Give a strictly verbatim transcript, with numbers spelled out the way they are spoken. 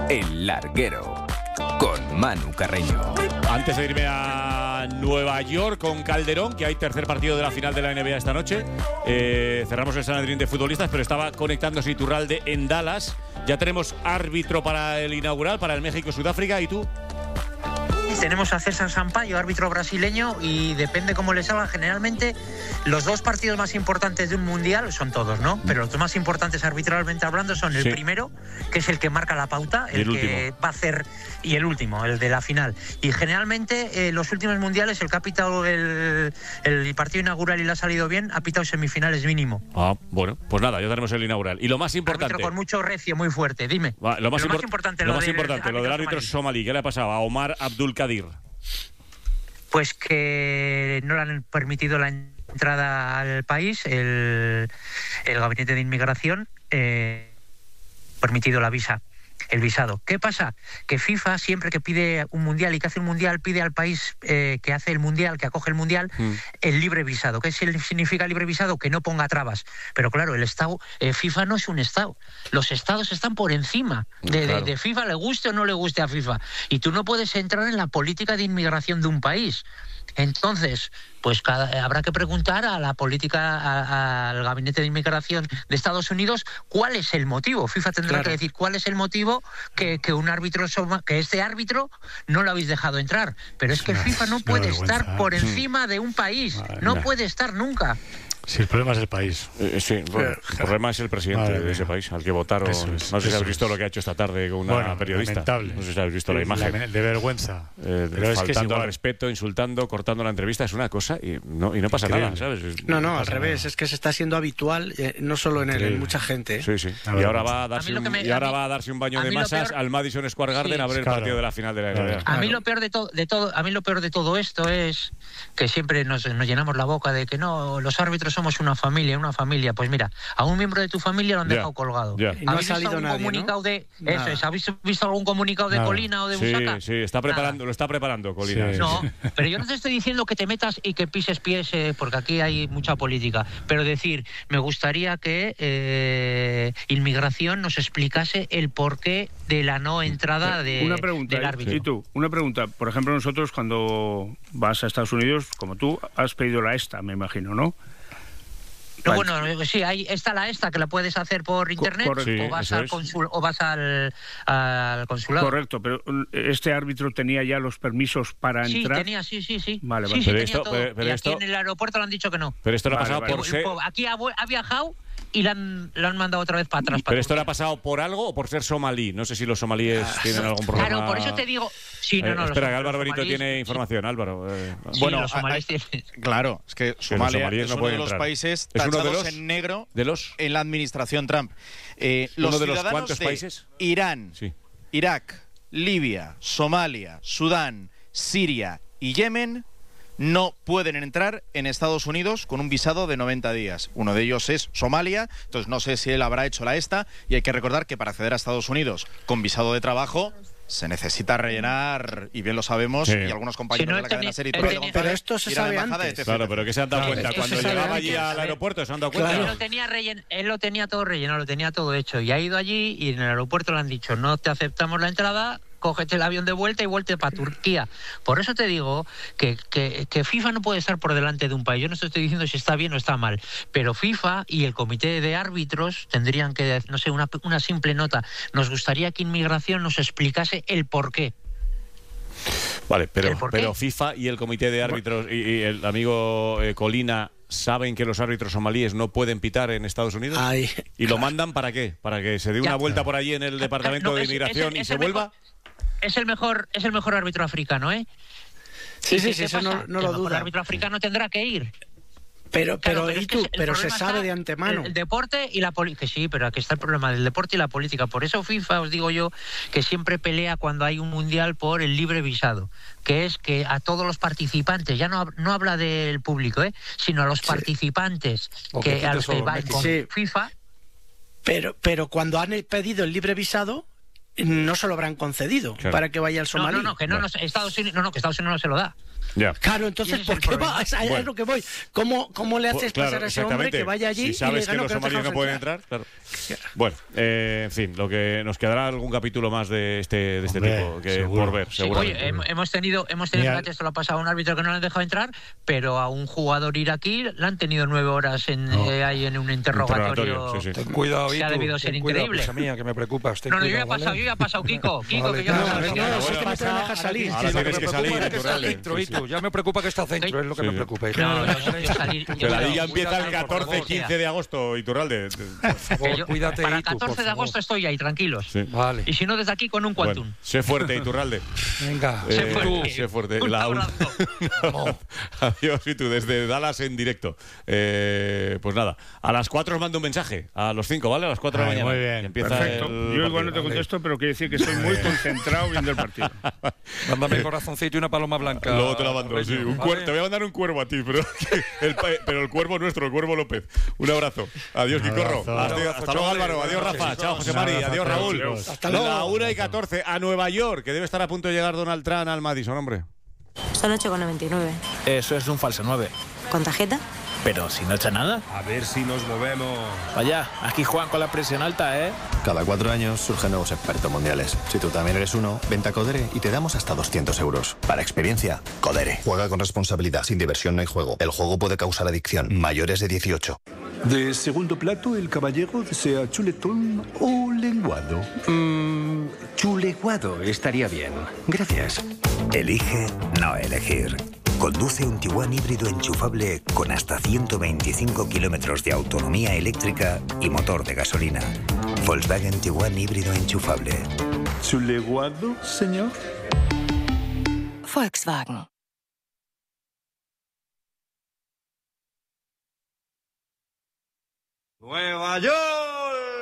El Larguero, con Manu Carreño. Antes de irme a Nueva York con Calderón, que hay tercer partido de la final de la N B A esta noche, eh, cerramos el Sanedrín de futbolistas, pero estaba conectándose Iturralde en Dallas. Ya tenemos árbitro para el inaugural, para el México-Sudáfrica, ¿y tú? Tenemos a César Sampaio, árbitro brasileño, y depende cómo le salga. Generalmente los dos partidos más importantes de un mundial son todos, ¿no? Pero los dos más importantes arbitralmente hablando son el sí. primero, que es el que marca la pauta, el, el que va a hacer, y el último, el de la final. Y generalmente eh, los últimos mundiales, el que ha pitado el, el partido inaugural y le ha salido bien, ha pitado semifinales mínimo. Ah, bueno, pues nada, ya tenemos el inaugural. Y lo más importante... Árbitro con mucho recio, muy fuerte, dime. Va, lo más, lo import- más importante, lo, lo, más del, importante, lo del árbitro somalí. somalí. ¿Qué le ha pasado a Omar Abdul Kadir? Pues que no le han permitido la entrada al país, el, el gabinete de inmigración eh, permitido la visa, el visado. ¿Qué pasa? Que FIFA siempre que pide un mundial y que hace un mundial pide al país eh, que hace el mundial, que acoge el mundial, mm. el libre visado. ¿Qué significa libre visado? Que no ponga trabas. Pero claro, el Estado, eh, FIFA no es un Estado. Los Estados están por encima de, claro. de, de FIFA, le guste o no le guste a FIFA. Y tú no puedes entrar en la política de inmigración de un país. Entonces, pues cada, habrá que preguntar a la política, a, a, al gabinete de inmigración de Estados Unidos cuál es el motivo. FIFA tendrá claro. que decir cuál es el motivo que, que un árbitro, que este árbitro no lo habéis dejado entrar. Pero es que no, FIFA no puede estar por encima de un país. Madre no mía. puede estar nunca. Sí, el problema es el país. Eh, sí, bueno, el problema es el presidente Madre de ese mía. país, al que votaron. Es, no sé si habéis visto es. lo que ha hecho esta tarde con una bueno, periodista. Lamentable. No sé si habéis visto la imagen. La, de vergüenza. Eh, Pero faltando es que es al respeto, insultando, cortando la entrevista, es una cosa y no, y no pasa Increíble. nada, ¿sabes? No, no, no al revés, nada. es que se está siendo habitual, eh, no solo en, él, en mucha gente. ¿eh? Sí, sí. Y ahora va a darse, un, me, y ahora a mí, va a darse un baño de masas peor, al Madison Square Garden sí, a ver el claro. partido de la final de la N B A. A mí lo peor de todo, de todo, a mí lo peor de todo esto es que siempre nos, nos llenamos la boca de que no, los árbitros somos una familia. una familia, pues mira, a un miembro de tu familia lo han yeah, dejado colgado. Yeah. Y no ¿Habéis ha salido visto algún nadie, comunicado ¿no? de Nada. eso es, ¿habéis visto algún comunicado de Nada. Colina o de Busaca? Sí, sí, está preparando, lo está preparando Colina. Sí. No, pero yo no te estoy diciendo que te metas y que pises pies, eh, porque aquí hay mucha política, pero decir, me gustaría que eh, Inmigración nos explicase el porqué de la no entrada de, una pregunta, del árbitro. Y tú, una pregunta, por ejemplo, nosotros cuando vas a Estados Unidos, como tú, has pedido la ESTA, me imagino, ¿no? Pero bueno, sí, ahí está la esta que la puedes hacer por internet Correcto. o vas sí, al consul, o vas al, al consulado. Correcto, pero este árbitro tenía ya los permisos para sí, entrar. Sí, tenía, sí, sí, sí. Vale, sí, vale. sí, pero tenía esto, todo. pero, pero y esto... aquí en el aeropuerto le han dicho que no. Pero esto le ha vale, pasado vale. por ser... Aquí ha, ha viajado y la han, la han mandado otra vez para atrás. Para pero esto Turquía. le ha pasado por algo o por ser somalí. No sé si los somalíes ah, tienen algún problema. Claro, por eso te digo. Sí, no, no. Eh, espera, los, que Álvaro los Benito somalíes, tiene información. Álvaro. Eh, sí, bueno, los somalíes hay, tienen... claro, es que Somalia que es no uno de los entrar. países ¿Es uno tachados de los, en negro de los? en la administración Trump. Eh, los ¿Uno de los ciudadanos cuántos de países? Irán, sí. Irak, Libia, Somalia, Sudán, Siria y Yemen no pueden entrar en Estados Unidos con un visado de noventa días. Uno de ellos es Somalia, entonces no sé si él habrá hecho la ESTA, y hay que recordar que para acceder a Estados Unidos con visado de trabajo se necesita rellenar, y bien lo sabemos, sí. y algunos compañeros si no, de la cadena SER y todo. Pero, pero esto se sabe antes. Claro, pero que se han dado claro, cuenta. esto Cuando llegaba allí al aeropuerto se han dado cuenta. Claro. Él, lo tenía rellen... él lo tenía todo relleno, lo tenía todo hecho. Y ha ido allí y en el aeropuerto le han dicho, no te aceptamos la entrada, cógete el avión de vuelta y vuelte para Turquía. Por eso te digo que, que, que FIFA no puede estar por delante de un país. Yo no estoy diciendo si está bien o está mal, pero FIFA y el comité de árbitros tendrían que, no sé, una, una simple nota. Nos gustaría que Inmigración nos explicase el porqué. Vale, pero, pero FIFA y el comité de árbitros y, y el amigo eh, Colina saben que los árbitros somalíes no pueden pitar en Estados Unidos. Ay, ¿Y lo mandan para qué? ¿Para que se dé una ya. vuelta por allí en el departamento no, de es, inmigración es el, y es se el vuelva? Mejor, es el mejor, es el mejor árbitro africano, ¿eh? Sí, sí, sí, eso no, no lo duda. El árbitro africano tendrá que ir. Pero, pero, claro, pero, ¿y es que tú? el pero se sabe está, de antemano. El, el deporte y la política. Sí, pero aquí está el problema del deporte y la política. Por eso FIFA, os digo yo, que siempre pelea cuando hay un mundial por el libre visado, que es que a todos los participantes, ya no, no habla del público, ¿eh? sino a los sí. participantes que, a los que van con sí. FIFA. Pero, pero cuando han pedido el libre visado, no se lo habrán concedido claro. para que vaya al somalí. No, no, no, que no, no, Estados Unidos, no, no, que Estados Unidos no se lo da. Ya. Claro, entonces, ¿por qué vas? Allá Bueno. es lo que voy. ¿Cómo, cómo le haces Claro, pasar a ese hombre que vaya allí si sabes y le que gana los que no te somalíes no dejas pueden entrar? Claro. Bueno, eh, en fin, lo que nos quedará algún capítulo más de este, de este Hombre, tipo que seguro. por ver, Sí, seguramente. oye, hem- hemos tenido, hemos tenido, Mira, fíjate, esto lo ha pasado a un árbitro que no le han dejado entrar, pero a un jugador iraquí le han tenido nueve horas en, No. eh, ahí en un interrogatorio. Interrogatorio, sí, sí. Ten cuidado, Se ha Itu, debido ser ten cuidado, increíble. cosa mía, que me preocupas. Ten No, no, yo ya he cuidado, pasado, ¿vale? yo ya he pasado, Kiko. Kiko, Vale, que ya no, lo no, sabes. no, que- no, es que bueno, no te van a dejar salir. Ahora Sí, lo que tienes me que preocupa salir, es que está Iturralde. centro, Sí, sí. Itu. Ya me preocupa que está centro, es lo que Sí, me sí. preocupa. Itu. No, no, yo quiero salir. yo Que la quiero- liga empieza el cuídate, por catorce favor. quince de agosto, Iturralde. Por favor, que yo- cuídate, para Itu, por catorce de favor. agosto estoy ahí, tranquilos. Sí. Vale. Y si no, desde aquí con un Bueno, quantum. sé fuerte, Iturralde. Venga. Eh, Sé fuerte. sé fuerte. Un La un- abrazo. Adiós, y tú, desde Dallas en directo. Eh, pues nada, a las cuatro os mando un mensaje. A los cinco, ¿vale? A las cuatro de la Ay, mañana. muy bien. Que empieza Perfecto. el Yo igual no partido. te contesto, pero quiere decir que estoy muy concentrado viendo el partido. Mándame corazoncito y una paloma blanca. Luego te la mando, Reyes, sí. Un ¿vale? cuer- te voy a mandar un cuervo a ti, pero el, pa- pero el cuervo nuestro, el cuervo López. Un abrazo. Adiós, Un Quicorro. abrazo. Hasta, Un abrazo, hasta luego, chavales. Álvaro. Adiós, Buenas Rafa. noches. Chao, José Un Mari. abrazo Adiós, a Raúl. todos. Hasta luego. La una y catorce a Nueva York, que debe estar a punto de llegar Donald Trump al Madison, hombre. Son ocho con noventa y nueve. Eso es un falso nueve. ¿Con tarjeta? Pero si no echa nada. A ver si nos movemos. Vaya, aquí juegan con la presión alta, ¿eh? Cada cuatro años surgen nuevos expertos mundiales. Si tú también eres uno, vente a Codere y te damos hasta doscientos euros. Para experiencia, Codere. Juega con responsabilidad. Sin diversión no hay juego. El juego puede causar adicción. Mayores de dieciocho. De segundo plato, el caballero desea chuletón o lenguado. Mmm, chuleguado estaría bien. Gracias. Elige no elegir. Conduce un Tiguan híbrido enchufable con hasta ciento veinticinco kilómetros de autonomía eléctrica y motor de gasolina. Volkswagen Tiguan híbrido enchufable. ¿Chuleguado, señor? Volkswagen. Nueva York.